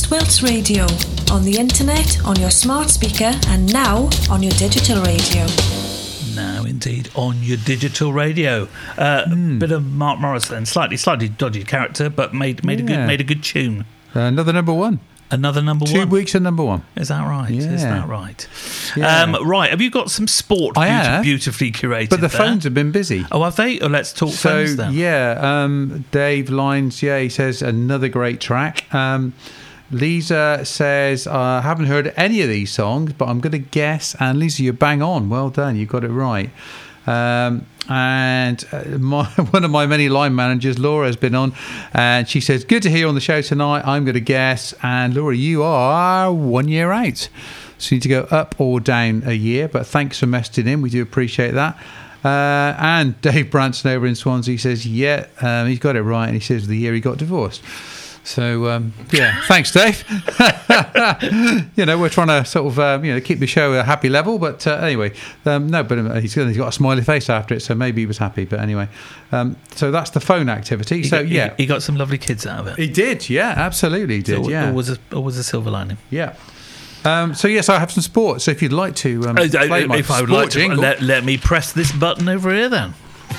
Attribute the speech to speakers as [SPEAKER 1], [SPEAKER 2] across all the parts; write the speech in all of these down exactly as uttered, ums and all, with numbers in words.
[SPEAKER 1] West Wilts Radio, on the internet, on your smart speaker, and now on your digital radio.
[SPEAKER 2] Now, indeed, on your digital radio. Uh, mm. A bit of Mark Morrison, slightly, slightly dodgy character, but made made yeah. a good made a good tune.
[SPEAKER 3] Uh, another number one.
[SPEAKER 2] Another number
[SPEAKER 3] Two
[SPEAKER 2] one.
[SPEAKER 3] Two weeks at number one.
[SPEAKER 2] Is that right?
[SPEAKER 3] Yeah.
[SPEAKER 2] Is that right?
[SPEAKER 3] Yeah.
[SPEAKER 2] Um, right. Have you got some sport
[SPEAKER 3] I
[SPEAKER 2] beauti-
[SPEAKER 3] have,
[SPEAKER 2] beautifully curated?
[SPEAKER 3] But the
[SPEAKER 2] there?
[SPEAKER 3] phones have been busy.
[SPEAKER 2] Oh, have they? Oh, let's talk
[SPEAKER 3] so,
[SPEAKER 2] phones then.
[SPEAKER 3] Yeah. Um, Dave Lines, yeah, he says another great track. Um, Lisa says, I uh, haven't heard any of these songs, but I'm going to guess. And Lisa, you're bang on. Well done. You got it right. Um, and uh, my, one of my many line managers, Laura, has been on, and she says, good to hear you on the show tonight. I'm going to guess. And Laura, you are one year out. So you need to go up or down a year. But thanks for messaging in. We do appreciate that. Uh, and Dave Branson over in Swansea says, yeah, um, he's got it right. And he says the year he got divorced. So, um, yeah, thanks, Dave. You know, we're trying to sort of, um, you know, keep the show at a happy level. But uh, anyway, um, no, but um, he's, he's got a smiley face after it, so maybe he was happy. But anyway, um, so that's the phone activity.
[SPEAKER 2] He
[SPEAKER 3] so,
[SPEAKER 2] got,
[SPEAKER 3] yeah.
[SPEAKER 2] He, he got some lovely kids out of it.
[SPEAKER 3] He did, yeah, absolutely he did,
[SPEAKER 2] so,
[SPEAKER 3] yeah.
[SPEAKER 2] Always a, always a silver lining.
[SPEAKER 3] Yeah. Um, so, yes, I have some sports. So if you'd like to um,
[SPEAKER 2] uh,
[SPEAKER 3] play my
[SPEAKER 2] if I would
[SPEAKER 3] sport
[SPEAKER 2] like to,
[SPEAKER 3] jingle.
[SPEAKER 2] Let, let me press this button over here then.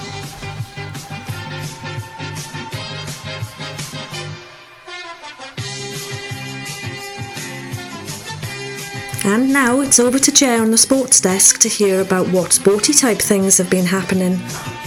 [SPEAKER 1] And now it's over to Ger on the sports desk to hear about what sporty type things have been happening.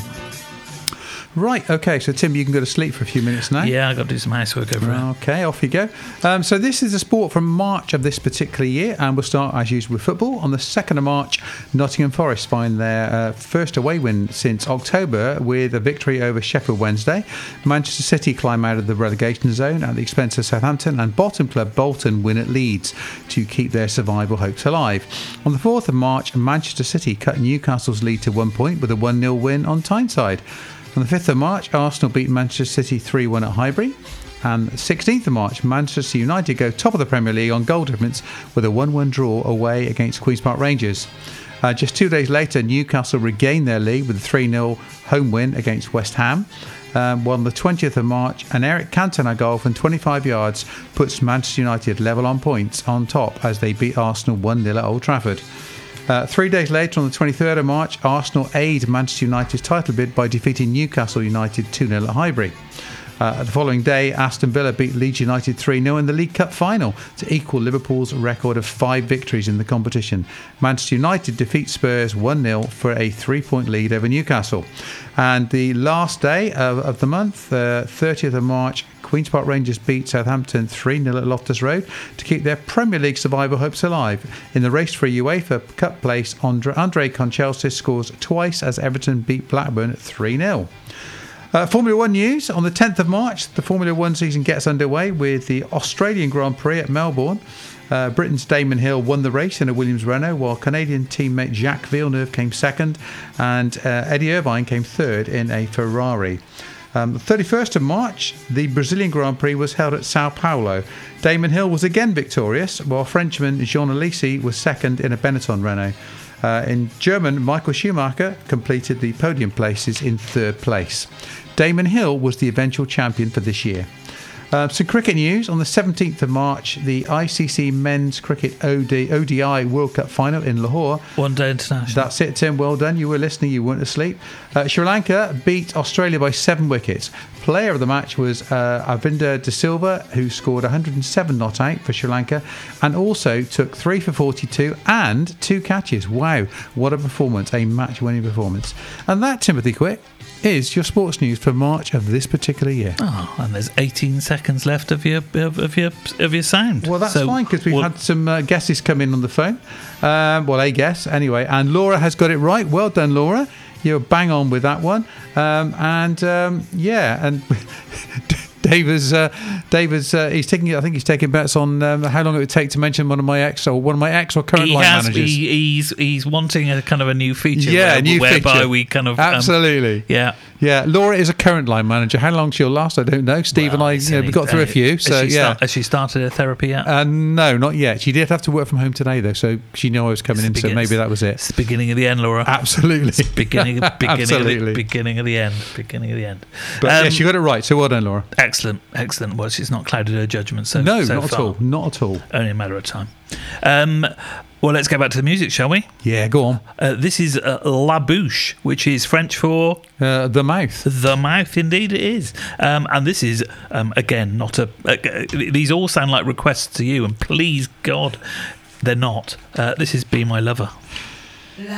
[SPEAKER 3] Right, okay, so Tim, you can go to sleep for a few minutes now.
[SPEAKER 2] Yeah, I've got to do some housework over it.
[SPEAKER 3] Okay, off you go. Um, so this is the sport from March of this particular year, and we'll start as usual with football. On the second of March, Nottingham Forest find their uh, first away win since October with a victory over Sheffield Wednesday. Manchester City climb out of the relegation zone at the expense of Southampton, and bottom club Bolton win at Leeds to keep their survival hopes alive. On the fourth of March, Manchester City cut Newcastle's lead to one point with a one nil win on Tyneside. On the fifth of March, Arsenal beat Manchester City three one at Highbury. And the sixteenth of March, Manchester United go top of the Premier League on goal difference with a one one draw away against Queen's Park Rangers. Uh, just two days later, Newcastle regained their lead with a three nil home win against West Ham. Um, while on the twentieth of March, an Eric Cantona goal from twenty-five yards puts Manchester United level on points on top as they beat Arsenal one nil at Old Trafford. Uh, three days later, on the twenty-third of March, Arsenal aid Manchester United's title bid by defeating Newcastle United two nil at Highbury. Uh, the following day, Aston Villa beat Leeds United three nil in the League Cup final to equal Liverpool's record of five victories in the competition. Manchester United defeat Spurs one nil for a three-point lead over Newcastle. And the last day of, of the month, uh, thirtieth of March, Queen's Park Rangers beat Southampton three nil at Loftus Road to keep their Premier League survival hopes alive. In the race for a UEFA Cup place, Andre, Andre Conchalcis scores twice as Everton beat Blackburn three nil. Uh, Formula One news. On the tenth of March, the Formula One season gets underway with the Australian Grand Prix at Melbourne. Uh, Britain's Damon Hill won the race in a Williams Renault, while Canadian teammate Jacques Villeneuve came second and uh, Eddie Irvine came third in a Ferrari. Um, the thirty-first of March, the Brazilian Grand Prix was held at Sao Paulo. Damon Hill was again victorious, while Frenchman Jean Alesi was second in a Benetton Renault. Uh, in German, Michael Schumacher completed the podium places in third place. Damon Hill was the eventual champion for this year. Uh, some cricket news. On the seventeenth of March, the I C C Men's Cricket O D I World Cup final in Lahore.
[SPEAKER 2] One day international.
[SPEAKER 3] That's it, Tim. Well done. You were listening. You weren't asleep. Uh, Sri Lanka beat Australia by seven wickets. Player of the match was uh, Avinda De Silva, who scored one hundred seven not out for Sri Lanka and also took three for forty-two and two catches. Wow, what a performance. A match-winning performance. And that, Timothy Quick, is your sports news for March of this particular year.
[SPEAKER 2] Oh, and there's eighteen seconds left of your of, of your of your sound.
[SPEAKER 3] Well, that's
[SPEAKER 2] so,
[SPEAKER 3] fine because we've
[SPEAKER 2] well,
[SPEAKER 3] had some uh, guesses come in on the phone. Um, well, a guess anyway, and Laura has got it right. Well done, Laura. You're bang on with that one. Um, and um, yeah, and David's uh, David's uh, he's taking. I think he's taking bets on um, how long it would take to mention one of my ex or one of my ex or current
[SPEAKER 2] he
[SPEAKER 3] line
[SPEAKER 2] has,
[SPEAKER 3] managers.
[SPEAKER 2] He, he's he's wanting a kind of a new feature.
[SPEAKER 3] Yeah,
[SPEAKER 2] where,
[SPEAKER 3] a new
[SPEAKER 2] whereby
[SPEAKER 3] feature.
[SPEAKER 2] we kind of
[SPEAKER 3] absolutely.
[SPEAKER 2] Um, yeah.
[SPEAKER 3] Yeah, Laura is a current line manager. How long she'll last, I don't know. Steve
[SPEAKER 2] well,
[SPEAKER 3] and I, you know, we got through a few. So
[SPEAKER 2] has she
[SPEAKER 3] yeah,
[SPEAKER 2] start, has she started her therapy yet?
[SPEAKER 3] Uh, no, not yet. She did have to work from home today, though, so she knew I was coming in.
[SPEAKER 2] Begin-
[SPEAKER 3] So maybe that was it.
[SPEAKER 2] It's the beginning of the end, Laura.
[SPEAKER 3] Absolutely,
[SPEAKER 2] It's beginning, beginning,
[SPEAKER 3] Absolutely.
[SPEAKER 2] Of the, beginning of the end. Beginning of the end.
[SPEAKER 3] But
[SPEAKER 2] Um,
[SPEAKER 3] yeah, she got it right. So well done, Laura.
[SPEAKER 2] Excellent, excellent. Well, she's not clouded her judgment so
[SPEAKER 3] No,
[SPEAKER 2] so
[SPEAKER 3] not
[SPEAKER 2] far.
[SPEAKER 3] at all. Not at all.
[SPEAKER 2] Only a matter of time. Um, well, let's go back to the music, shall we?
[SPEAKER 3] Yeah, go on.
[SPEAKER 2] Uh, this is uh, La Bouche, which is French for
[SPEAKER 3] Uh, the mouth.
[SPEAKER 2] the mouth. Indeed, it is. Um, and this is um, again not a. Uh, these all sound like requests to you, and please God, they're not. Uh, this is "Be My Lover."